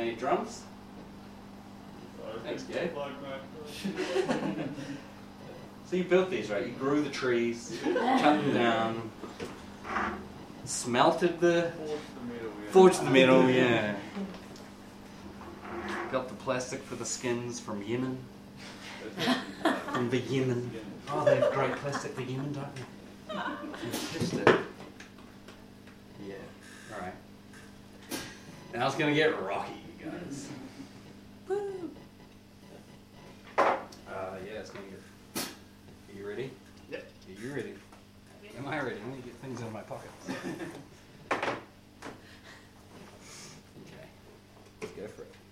made drums. Thanks, Gabe. So you built these, right? You grew the trees, cut them down, smelted the... Forged the metal, yeah. Got the plastic for the skins from Yemen. From the Yemen. Oh, they have great plastic for Yemen, don't they? Fantastic. Yeah, alright. Now it's gonna get rocky, you guys. Woo! Yeah, it's gonna get... Are you ready? Yep. Are you ready? Am I ready? Let me get things out of my pockets. Okay. Let's go for it.